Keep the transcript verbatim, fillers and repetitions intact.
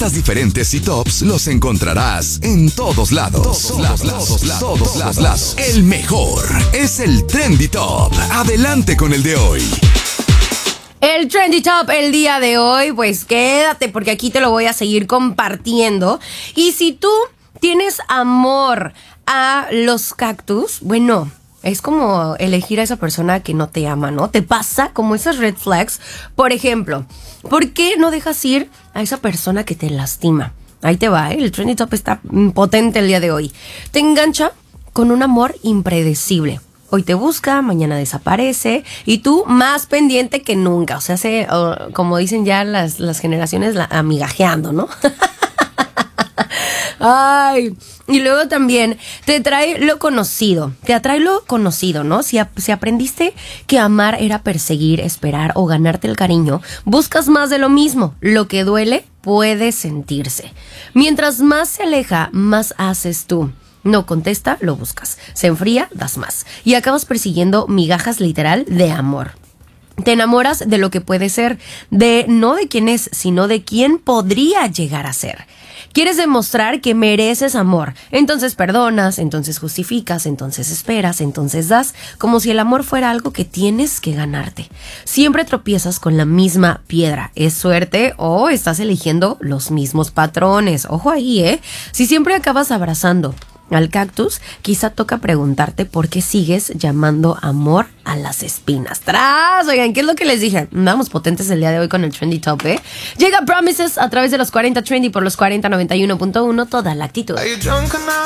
cosas diferentes y tops los encontrarás en todos lados. Todos lados, lados, lados, todos lados, lados. El mejor es el Trendy Top. Adelante con el de hoy. El Trendy Top el día de hoy, pues quédate porque aquí te lo voy a seguir compartiendo. Y si tú tienes amor a los cactus, bueno, es como elegir a esa persona que no te ama, ¿no? Te pasa como esas red flags. Por ejemplo, ¿por qué no dejas ir a esa persona que te lastima? Ahí te va, ¿eh? El Trendy Top está potente el día de hoy. Te engancha con un amor impredecible. Hoy te busca, mañana desaparece y tú más pendiente que nunca. O sea, se, uh, como dicen ya las, las generaciones, la, amigajeando, ¿no? Ay, y luego también te trae lo conocido, te atrae lo conocido, ¿no? Si, a, si aprendiste que amar era perseguir, esperar o ganarte el cariño, buscas más de lo mismo. Lo que duele puede sentirse. Mientras más se aleja, más haces tú. No contesta, lo buscas. Se enfría, das más. Y acabas persiguiendo migajas literal de amor. Te enamoras de lo que puede ser, de no de quién es, sino de quién podría llegar a ser. Quieres demostrar que mereces amor, entonces perdonas, entonces justificas, entonces esperas, entonces das, como si el amor fuera algo que tienes que ganarte. Siempre tropiezas con la misma piedra. ¿Es suerte o estás eligiendo los mismos patrones? Ojo ahí, ¿eh? Si siempre acabas abrazando al cactus, quizá toca preguntarte por qué sigues llamando amor a las espinas. ¡Tras! Oigan, ¿qué es lo que les dije? Vamos potentes el día de hoy con el Trendy Top, ¿eh? Llega Promises a través de los cuarenta Trendy por los cuarenta noventa y uno punto uno, toda la actitud.